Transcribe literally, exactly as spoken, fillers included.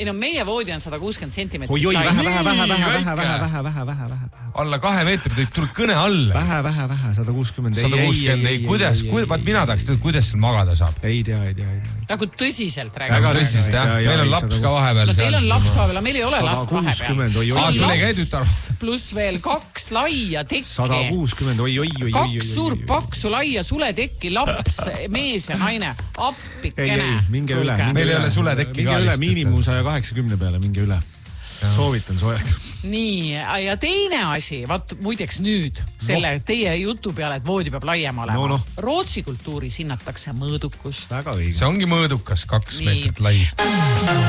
Ei no meie voodi on sada kuuskümmend sentimeetrit. Oi, oi, lai. vähe, vähe, vähe, vähe, vähe, vähe, vähe, vähe, vähe, vähe. Alla kahe meetri, tuleb kõne alla. Vähe, vähe, vähe, sada kuuskümmend. sada kuuskümmend, ei, kuidas, vaat mina tahaks teada, kuidas seal magada saab. Ei tea, ei tea, ei tea. Nagu tõsiselt räägime. Väga tõsiselt, jah. Meil on laps ka vahepeal. No teil on laps vahepeal, meil ei ole last vahepeal. Aa, sul ei käi tütar. Pluss veel kaks laia tekki. sada kuuskümmend, oi, oi, oi, oi. Kaks suurt paksu laia suletekki, laps, mees ja naine. Appikene. Ei, ei, minge üle. Meil ei ole suletekki ka. Minge üle miinimum sada kaheksakümne peale, minge üle. Soovitan soojalt. Nii, ja teine asi, vaat muideks nüüd selle no. teie jutu peale, et voodi peab laiem olema. No, no. Rootsi kultuuris hinnatakse mõõdukust. Väga õige. See ongi mõõdukas, kaks Nii. meetrit lai.